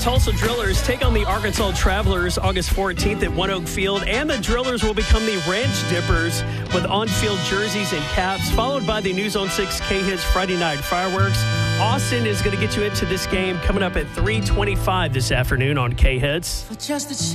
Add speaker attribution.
Speaker 1: Tulsa Drillers take on the Arkansas Travelers August 14th at One Oak Field, and the Drillers will become the Ranch Dippers with on-field jerseys and caps, followed by the News on 6 K-Hits Friday Night Fireworks. Austin is going to get you into this game coming up at 3:25 this afternoon on K-Hits.